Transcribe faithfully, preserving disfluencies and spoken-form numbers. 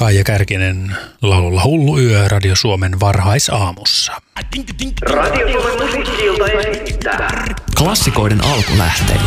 Kaija Kärkinen laululla Hullu yö Radio Suomen varhaisaamussa. Radio Suomen musiikki-ilta esittää klassikoiden alkulähteitä.